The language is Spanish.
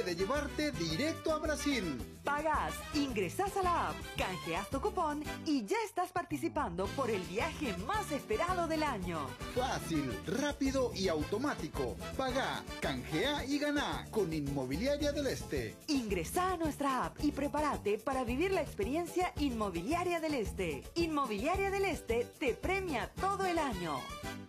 puede llevarte directo a Brasil. Pagas, ingresas a la app, canjeas tu cupón y ya estás participando por el viaje más esperado del año. Fácil, rápido y automático. Paga, canjea y gana con Inmobiliaria del Este. Ingresa a nuestra app y prepárate para vivir la experiencia Inmobiliaria del Este. Inmobiliaria del Este te premia todo el año.